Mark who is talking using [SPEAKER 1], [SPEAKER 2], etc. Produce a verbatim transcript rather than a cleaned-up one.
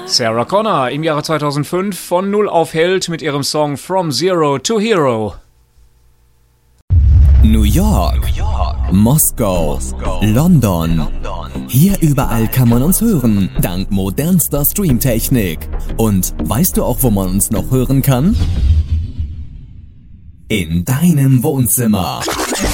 [SPEAKER 1] Sarah Connor im Jahre zweitausendfünf von Null auf Held mit ihrem Song From Zero to Hero.
[SPEAKER 2] New York, New York. Moskau, Moskau. London. London. Hier überall kann man uns hören, dank modernster Streamtechnik. Und weißt du auch, wo man uns noch hören kann? In deinem Wohnzimmer.